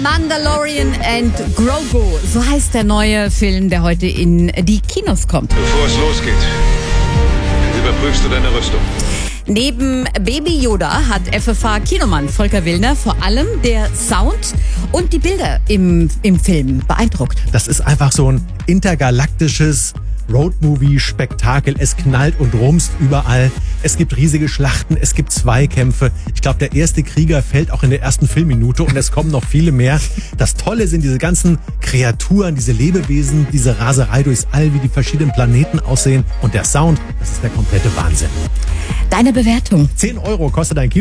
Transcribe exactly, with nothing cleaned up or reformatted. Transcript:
Mandalorian and Grogu, so heißt der neue Film, der heute in die Kinos kommt. Bevor es losgeht, überprüfst du deine Rüstung. Neben Baby Yoda hat F F H-Kinomann Volker Willner vor allem der Sound und die Bilder im, im Film beeindruckt. Das ist einfach so ein intergalaktisches Roadmovie-Spektakel. Es knallt und rumst überall. Es gibt riesige Schlachten, es gibt Zweikämpfe. Ich glaube, der erste Krieger fällt auch in der ersten Filmminute und es kommen noch viele mehr. Das Tolle sind diese ganzen Kreaturen, diese Lebewesen, diese Raserei durchs All, wie die verschiedenen Planeten aussehen. Und der Sound, das ist der komplette Wahnsinn. Deine Bewertung? zehn Euro kostet ein Kino.